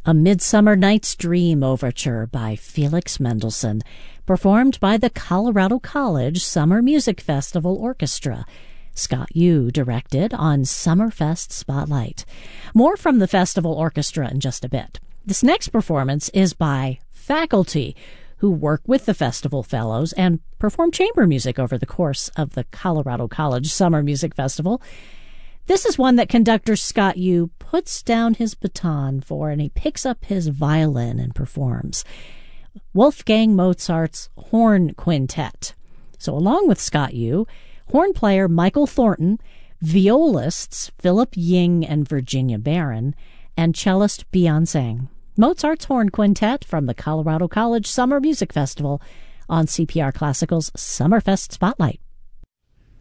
A Midsummer Night's Dream Overture by Felix Mendelssohn, performed by the Colorado College Summer Music Festival Orchestra. Scott Yu directed on Summerfest Spotlight. More from the festival orchestra in just a bit. This next performance is by faculty who work with the festival fellows and perform chamber music over the course of the Colorado College Summer Music Festival. This is one that conductor Scott Yu puts down his baton for, and he picks up his violin and performs. Wolfgang Mozart's Horn Quintet. So along with Scott Yu, horn player Michael Thornton, violists Philip Ying and Virginia Barron, and cellist Bian Zhang. Mozart's Horn Quintet from the Colorado College Summer Music Festival on CPR Classical's Summerfest Spotlight.